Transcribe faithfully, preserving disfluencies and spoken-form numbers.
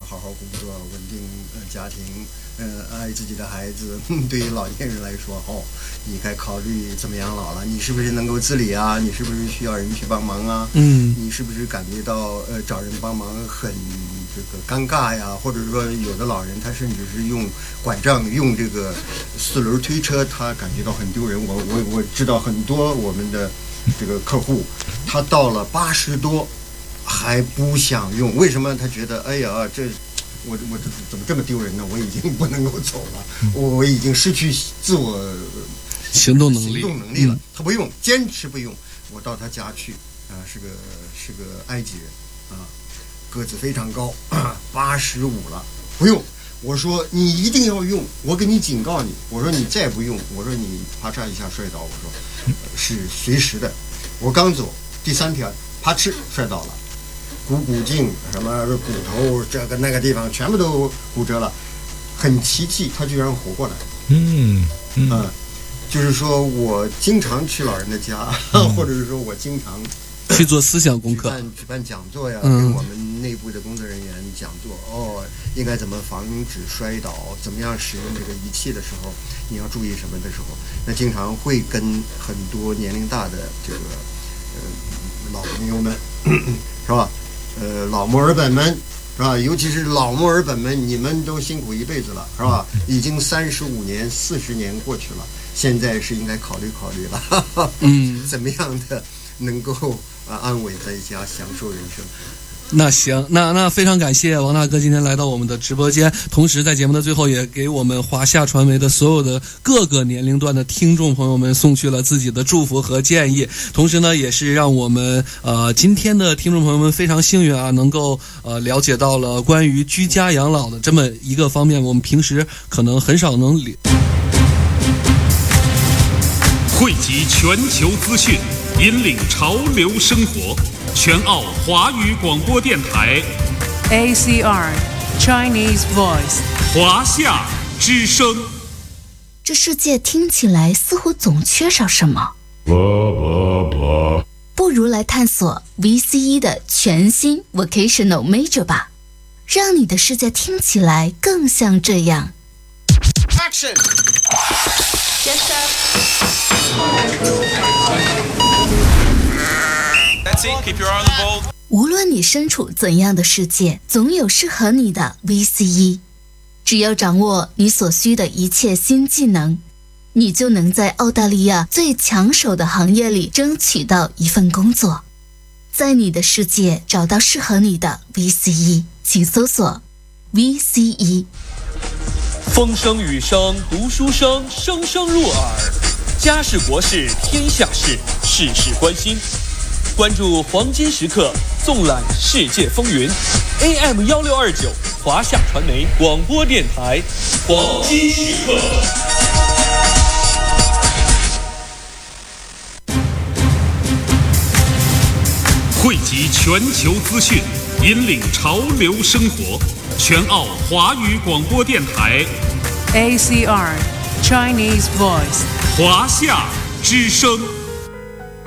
好好工作，稳定呃家庭，呃爱自己的孩子。对于老年人来说，哦，你该考虑怎么养老了。你是不是能够自理啊？你是不是需要人去帮忙啊？ 嗯， 你是不是感觉到呃找人帮忙很这个尴尬呀？或者说有的老人他甚至是用拐杖、用这个四轮推车，他感觉到很丢人。我我我知道很多我们的这个客户，他到了八十多还不想用，为什么？他觉得哎呀，这我我这怎么这么丢人呢？我已经不能够走了，我我已经失去自我行动能力， 行动能力了。他不用，坚持不用。我到他家去啊、呃，是个是个埃及人啊，个子非常高，八十五了，不用。我说你一定要用，我给你警告你。我说你再不用，我说你啪嚓一下摔倒，我说、呃、是随时的。我刚走第三天，啪哧摔倒了，股骨颈什么骨头这个那个地方全部都骨折了，很奇迹，他居然活过来。 嗯嗯。 呃就是说我经常去老人的家，嗯、或者是说我经常去做思想功课， 举办举办讲座呀， 嗯、 跟我们内部的工作人员讲座。哦，应该怎么防止摔倒？怎么样使用这个仪器的时候，你要注意什么的时候？那经常会跟很多年龄大的这个呃老朋友们，是吧？呃，老墨尔本们。是吧？尤其是老墨尔本们，你们都辛苦一辈子了，是吧？已经三十五年、四十年过去了，现在是应该考虑考虑了，哈哈嗯，怎么样的能够啊安稳在家享受人生。 那行，那那非常感谢王大哥今天来到我们的直播间，同时在节目的最后也给我们华夏传媒的所有的各个年龄段的听众朋友们送去了自己的祝福和建议，同时呢也是让我们呃今天的听众朋友们非常幸运啊，能够呃了解到了关于居家养老的这么一个方面，我们平时可能很少能理汇集全球资讯，引领潮流生活。全澳华语广播电台 A C R Chinese Voice 华夏之声。 这世界听起来似乎总缺少什么，不如来探索 V C E 的全新 Vocational Major 吧，让你的世界听起来更像这样。 Action! Yes, sir. That's it. Keep your eye on the ball. 无论你身处怎样的世界，总有适合你的 V C E。只要掌握你所需的一切新技能，你就能在澳大利亚最抢手的行业里争取到一份工作。在你的世界找到适合你的 V C E， 请搜索 V C E。 风声雨声读书声，声声入耳。家事国事天下事，事事关心。关注黄金时刻，纵览世界风云。A M 一六二九华夏传媒广播电台，黄金时刻。 汇集全球资讯，引领潮流生活。全澳华语广播电台 A C R Chinese Voice 华夏之声。